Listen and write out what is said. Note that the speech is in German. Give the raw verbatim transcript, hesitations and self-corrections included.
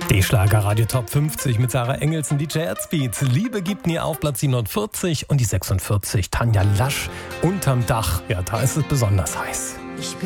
Die Schlagerradio Top fünfzig mit Sarah Engelsen, D J Erzbeat. Liebe gibt nie auf, Platz siebenundvierzig und die sechsundvierzig. Tanja Lasch, Unterm Dach. Ja, da ist es besonders heiß. Ich